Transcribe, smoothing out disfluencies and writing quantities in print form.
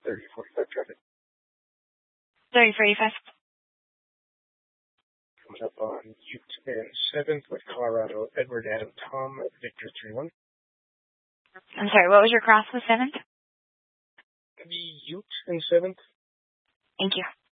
3045 traffic. 3045. Comes up on Ute and 7th with Colorado, Edward Adam Tom, Victor 31. I'm sorry, what was your cross with 7th? The Ute and 7th. Thank you.